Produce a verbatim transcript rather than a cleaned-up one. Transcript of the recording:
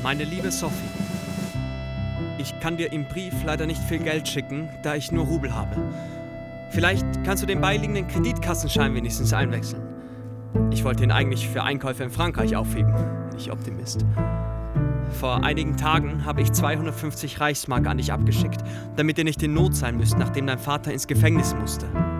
Meine liebe Sophie, ich kann dir im Brief leider nicht viel Geld schicken, da ich nur Rubel habe. Vielleicht kannst du den beiliegenden Kreditkassenschein wenigstens einwechseln. Ich wollte ihn eigentlich für Einkäufe in Frankreich aufheben. Ich Optimist. Vor einigen Tagen habe ich zweihundertfünfzig Reichsmark an dich abgeschickt, damit ihr nicht in Not sein müsst, nachdem dein Vater ins Gefängnis musste.